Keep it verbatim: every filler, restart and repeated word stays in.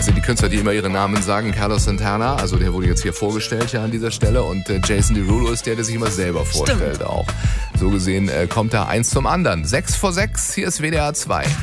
sind die Künstler, die immer ihre Namen sagen. Carlos Santana, also der wurde jetzt hier vorgestellt ja an dieser Stelle. Und äh, Jason Derulo ist der, der sich immer selber vorstellt. Stimmt. Auch. So gesehen äh, kommt da eins zum anderen. Sechs vor sechs, hier ist W D R zwei.